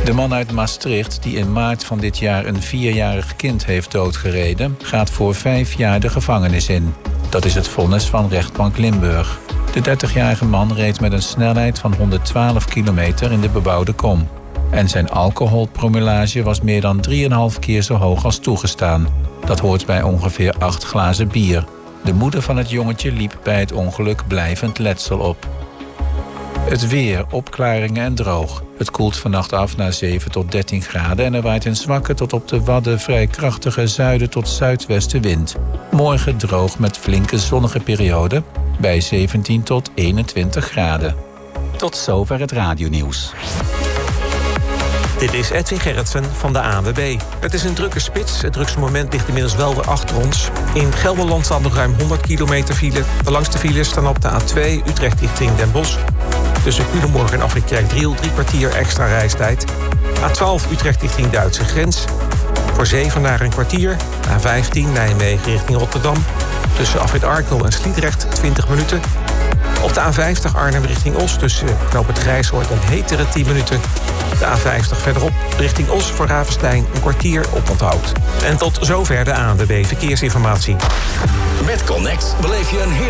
De man uit Maastricht, die in maart van dit jaar een 4-jarig kind heeft doodgereden, gaat voor 5 jaar de gevangenis in. Dat is het vonnis van rechtbank Limburg. De 30-jarige man reed met een snelheid van 112 kilometer in de bebouwde kom. En zijn alcoholpromillage was meer dan 3,5 keer zo hoog als toegestaan. Dat hoort bij ongeveer 8 glazen bier. De moeder van het jongetje liep bij het ongeluk blijvend letsel op. Het weer, opklaringen en droog. Het koelt vannacht af naar 7 tot 13 graden... en er waait een zwakke tot op de Wadden vrij krachtige zuiden tot zuidwestenwind. Morgen droog met flinke zonnige perioden bij 17 tot 21 graden. Tot zover het radionieuws. Dit is Edwin Gerritsen van de ANWB. Het is een drukke spits. Het drukste moment ligt inmiddels wel weer achter ons. In Gelderland staat nog ruim 100 kilometer file. De langste files staan op de A2 Utrecht richting Den Bosch. Tussen Culemborg en Afritkerk-Driel 3 kwartier extra reistijd. A12 Utrecht richting Duitse grens. Voor Zevenaar een kwartier. A15 Nijmegen richting Rotterdam. Tussen Afrit Arkel en Sliedrecht 20 minuten. Op de A50 Arnhem richting Os tussen Knoop het Grijshoort en Heteren 10 minuten. De A50 verderop richting Os voor Ravenstein een kwartier op onthoud. En tot zover de ANWB Verkeersinformatie. Met Connect beleef je een